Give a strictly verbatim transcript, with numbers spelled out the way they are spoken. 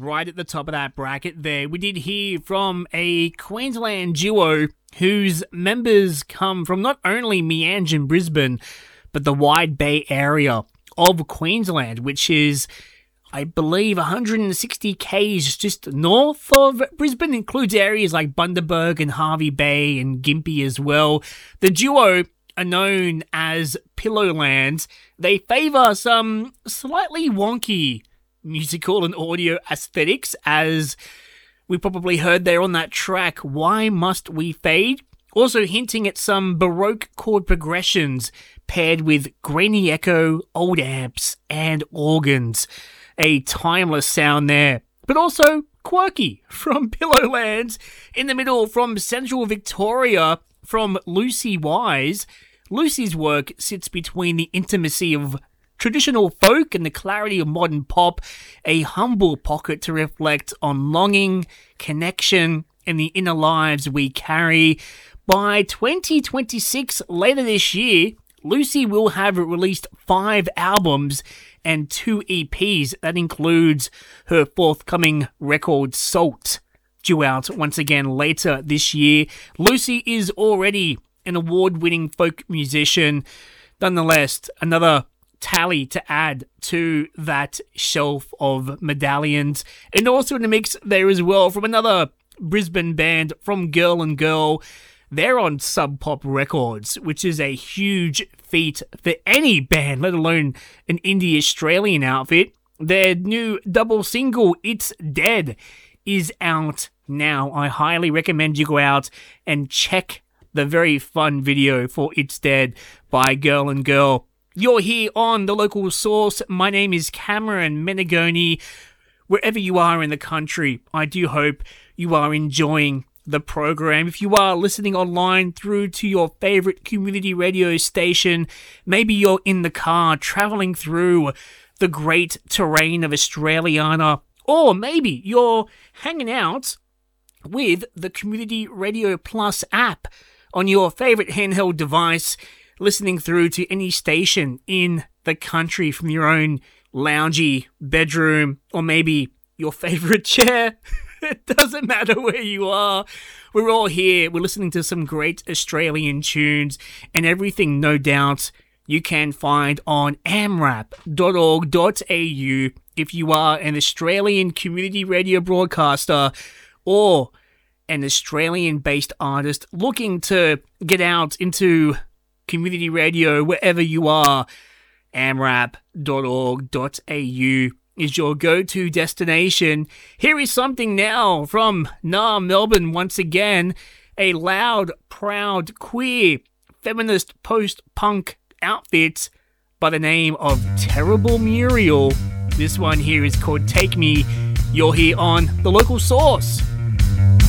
right at the top of that bracket there, we did hear from a Queensland duo whose members come from not only Meanjin, Brisbane, but the Wide Bay area of Queensland, which is, I believe, one hundred sixty kays just north of Brisbane. Includes areas like Bundaberg and Hervey Bay and Gympie as well. The duo are known as Pillowland. They favour some slightly wonky musical and audio aesthetics, as we probably heard there on that track, Why Must We Fade? Also hinting at some Baroque chord progressions paired with grainy echo, old amps, and organs. A timeless sound there, but also quirky from Pillowlands. In the middle, from Central Victoria, from Lucy Wise. Lucy's work sits between the intimacy of traditional folk and the clarity of modern pop, a humble pocket to reflect on longing, connection, and the inner lives we carry. By twenty twenty-six, later this year, Lucy will have released five albums and two E Ps. That includes her forthcoming record, Salt, due out once again later this year. Lucy is already an award-winning folk musician. Nonetheless, another tally to add to that shelf of medallions. And also in the mix there as well from another Brisbane band, from Girl and Girl. They're on Sub Pop Records, which is a huge feat for any band, let alone an indie Australian outfit. Their new double single, It's Dead, is out now. I highly recommend you go out and check the very fun video for It's Dead by Girl and Girl. You're here on The Local Source. My name is Cameron Menegoni. Wherever you are in the country, I do hope you are enjoying the program. If you are listening online through to your favorite community radio station, maybe you're in the car traveling through the great terrain of Australiana, or maybe you're hanging out with the Community Radio Plus app on your favorite handheld device, listening through to any station in the country from your own loungy bedroom, or maybe your favorite chair. It doesn't matter where you are. We're all here. We're listening to some great Australian tunes, and everything, no doubt, you can find on amrap dot org dot a u if you are an Australian community radio broadcaster or an Australian-based artist looking to get out into community radio wherever you are. amrap dot org dot a u is your go-to destination. Here is something now from Nah Melbourne once again, a loud, proud, queer, feminist post-punk outfit by the name of Terrible Muriel. This one here is called Take Me. You're here on The Local Source.